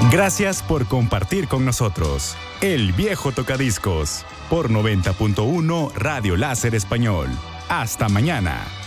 Gracias por compartir con nosotros El Viejo Tocadiscos por 90.1 Radio Láser Español. Hasta mañana.